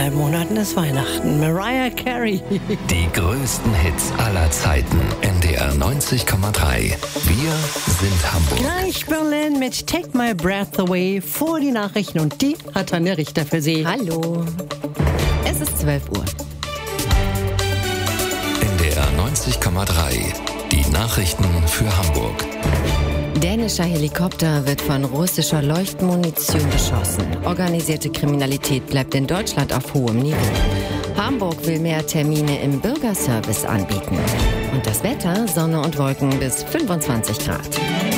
3 Monaten ist Weihnachten. Mariah Carey. Die größten Hits aller Zeiten. NDR 90,3. Wir sind Hamburg. Gleich Berlin mit Take My Breath Away vor die Nachrichten. Und die hat Tanja Richter für Sie. Hallo. Es ist 12 Uhr. NDR 90,3. Die Nachrichten für Hamburg. Dänischer Helikopter wird von russischer Leuchtmunition beschossen. Organisierte Kriminalität bleibt in Deutschland auf hohem Niveau. Hamburg will mehr Termine im Bürgerservice anbieten. Und das Wetter, Sonne und Wolken bis 25 Grad.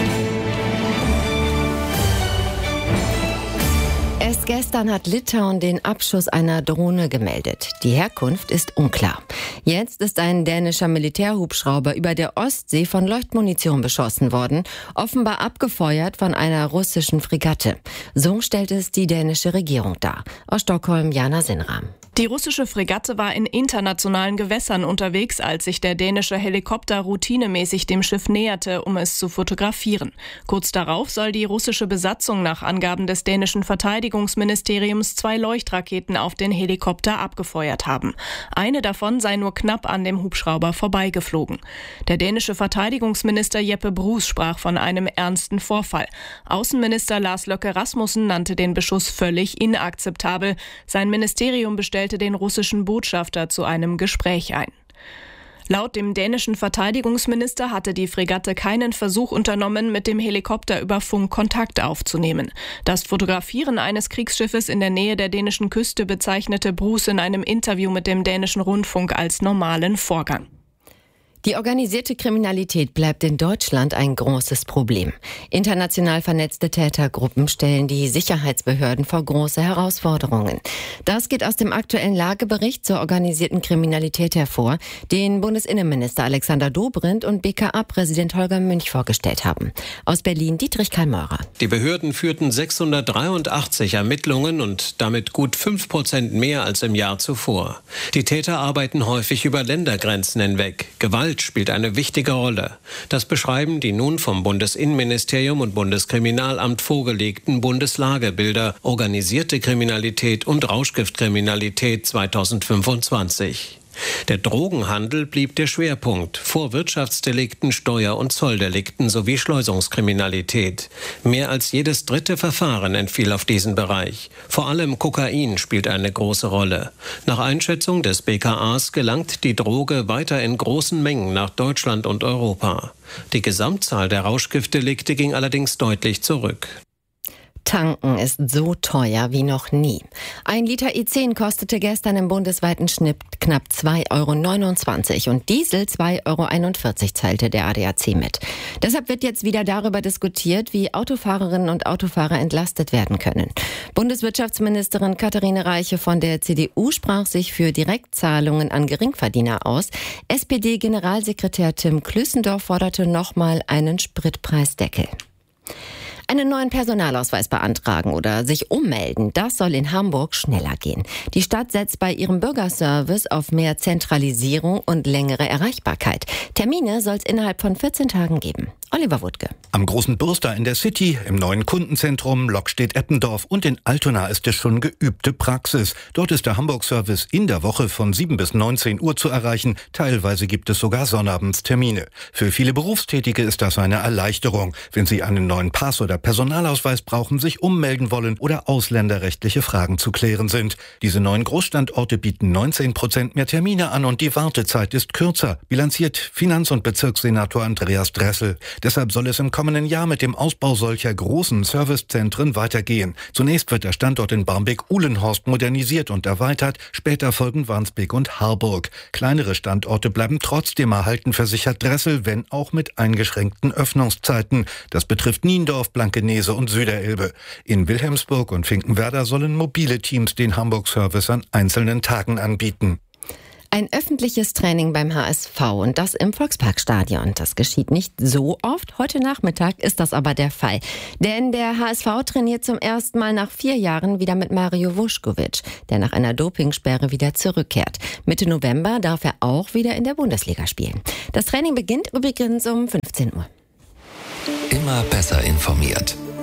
Erst gestern hat Litauen den Abschuss einer Drohne gemeldet. Die Herkunft ist unklar. Jetzt ist ein dänischer Militärhubschrauber über der Ostsee von Leuchtmunition beschossen worden, offenbar abgefeuert von einer russischen Fregatte. So stellt es die dänische Regierung dar. Aus Stockholm, Jana Sinnram. Die russische Fregatte war in internationalen Gewässern unterwegs, als sich der dänische Helikopter routinemäßig dem Schiff näherte, um es zu fotografieren. Kurz darauf soll die russische Besatzung nach Angaben des dänischen Verteidigungsministeriums 2 Leuchtraketen auf den Helikopter abgefeuert haben. Eine davon sei nur knapp an dem Hubschrauber vorbeigeflogen. Der dänische Verteidigungsminister Jeppe Bruus sprach von einem ernsten Vorfall. Außenminister Lars Løkke Rasmussen nannte den Beschuss völlig inakzeptabel. Sein Ministerium bestellte den russischen Botschafter zu einem Gespräch ein. Laut dem dänischen Verteidigungsminister hatte die Fregatte keinen Versuch unternommen, mit dem Helikopter über Funk Kontakt aufzunehmen. Das Fotografieren eines Kriegsschiffes in der Nähe der dänischen Küste bezeichnete Bruus in einem Interview mit dem dänischen Rundfunk als normalen Vorgang. Die organisierte Kriminalität bleibt in Deutschland ein großes Problem. International vernetzte Tätergruppen stellen die Sicherheitsbehörden vor große Herausforderungen. Das geht aus dem aktuellen Lagebericht zur organisierten Kriminalität hervor, den Bundesinnenminister Alexander Dobrindt und BKA-Präsident Holger Münch vorgestellt haben. Aus Berlin Dietrich Karl-Meurer. Die Behörden führten 683 Ermittlungen und damit gut 5% mehr als im Jahr zuvor. Die Täter arbeiten häufig über Ländergrenzen hinweg. Gewalt spielt eine wichtige Rolle. Das beschreiben die nun vom Bundesinnenministerium und Bundeskriminalamt vorgelegten Bundeslagebilder Organisierte Kriminalität und Rauschgiftkriminalität 2025. Der Drogenhandel blieb der Schwerpunkt, vor Wirtschaftsdelikten, Steuer- und Zolldelikten sowie Schleusungskriminalität. Mehr als jedes dritte Verfahren entfiel auf diesen Bereich. Vor allem Kokain spielt eine große Rolle. Nach Einschätzung des BKAs gelangt die Droge weiter in großen Mengen nach Deutschland und Europa. Die Gesamtzahl der Rauschgiftdelikte ging allerdings deutlich zurück. Tanken ist so teuer wie noch nie. 1 Liter E10 kostete gestern im bundesweiten Schnitt knapp 2,29 € und Diesel 2,41 € teilte der ADAC mit. Deshalb wird jetzt wieder darüber diskutiert, wie Autofahrerinnen und Autofahrer entlastet werden können. Bundeswirtschaftsministerin Katharine Reiche von der CDU sprach sich für Direktzahlungen an Geringverdiener aus. SPD-Generalsekretär Tim Klüssendorf forderte nochmal einen Spritpreisdeckel. Einen neuen Personalausweis beantragen oder sich ummelden, das soll in Hamburg schneller gehen. Die Stadt setzt bei ihrem Bürgerservice auf mehr Zentralisierung und längere Erreichbarkeit. Termine soll es innerhalb von 14 Tagen geben. Oliver Wuttke. Am Großen Bürster in der City, im neuen Kundenzentrum Lockstedt-Eppendorf und in Altona ist es schon geübte Praxis. Dort ist der Hamburg-Service in der Woche von 7 bis 19 Uhr zu erreichen. Teilweise gibt es sogar Sonnabendstermine. Für viele Berufstätige ist das eine Erleichterung, wenn sie einen neuen Pass oder Personalausweis brauchen, sich ummelden wollen oder ausländerrechtliche Fragen zu klären sind. Diese neuen Großstandorte bieten 19% mehr Termine an und die Wartezeit ist kürzer, bilanziert Finanz- und Bezirkssenator Andreas Dressel. Deshalb soll es im kommenden Jahr mit dem Ausbau solcher großen Servicezentren weitergehen. Zunächst wird der Standort in Barmbek-Uhlenhorst modernisiert und erweitert, später folgen Wandsbek und Harburg. Kleinere Standorte bleiben trotzdem erhalten, versichert Dressel, wenn auch mit eingeschränkten Öffnungszeiten. Das betrifft Niendorf, Blankenese und Süderelbe. In Wilhelmsburg und Finkenwerder sollen mobile Teams den Hamburg-Service an einzelnen Tagen anbieten. Ein öffentliches Training beim HSV und das im Volksparkstadion. Das geschieht nicht so oft. Heute Nachmittag ist das aber der Fall. Denn der HSV trainiert zum ersten Mal nach 4 Jahren wieder mit Mario Vuskovic, der nach einer Dopingsperre wieder zurückkehrt. Mitte November darf er auch wieder in der Bundesliga spielen. Das Training beginnt übrigens um 15 Uhr. Immer besser informiert.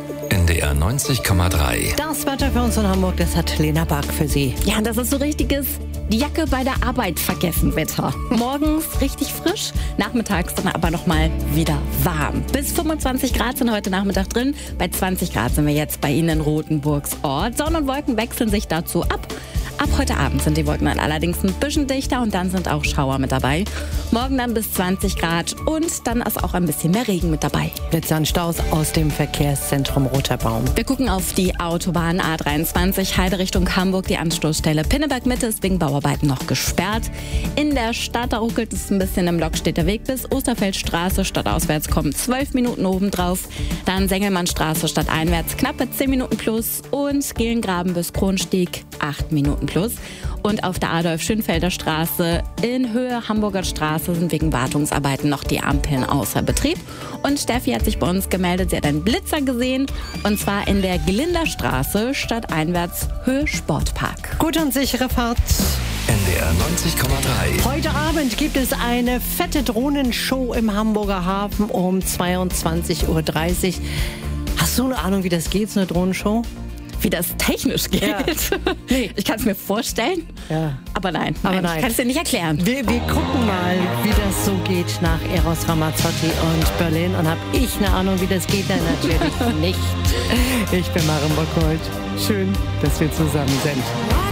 NDR 90,3. Das Wetter für uns in Hamburg, das hat Lena Bark für Sie. Ja, das ist so richtiges die Jacke bei der Arbeit vergessen Wetter. Morgens richtig frisch, nachmittags dann aber nochmal wieder warm. Bis 25 Grad sind heute Nachmittag drin. Bei 20 Grad sind wir jetzt bei Ihnen in Rothenburgs Ort. Sonne und Wolken wechseln sich dazu ab. Ab heute Abend sind die Wolken dann allerdings ein bisschen dichter und dann sind auch Schauer mit dabei. Morgen dann bis 20 Grad und dann ist auch ein bisschen mehr Regen mit dabei. Blitze und Staus aus dem Verkehrszentrum Roter Baum. Wir gucken auf die Autobahn A23 Heide Richtung Hamburg. Die Anstoßstelle Pinneberg Mitte ist wegen Bauarbeiten noch gesperrt. In der Stadt, da ruckelt es ein bisschen im Lockstädter Weg bis Osterfeldstraße. Stadtauswärts kommen 12 Minuten obendrauf. Dann Sengelmannstraße stadteinwärts knappe 10 Minuten plus und Gehlengraben bis Kronstieg 8 Minuten plus. Und auf der Adolf-Schönfelder Straße in Höhe Hamburger Straße sind wegen Wartungsarbeiten noch die Ampeln außer Betrieb. Und Steffi hat sich bei uns gemeldet, sie hat einen Blitzer gesehen. Und zwar in der Gelinderstraße stadteinwärts Höhe Sportpark. Gute und sichere Fahrt. NDR 90,3. Heute Abend gibt es eine fette Drohnenshow im Hamburger Hafen um 22:30 Uhr. Hast du eine Ahnung, wie das geht, so eine Drohnenshow? Wie das technisch geht. Ja. Nee. Ich kann es mir vorstellen, aber nein. Ich kann es dir nicht erklären. Wir gucken mal, wie das so geht nach Eros Ramazzotti und Berlin. Und habe ich eine Ahnung, wie das geht? Dann natürlich nicht. Ich bin Maren Bockholt. Schön, dass wir zusammen sind.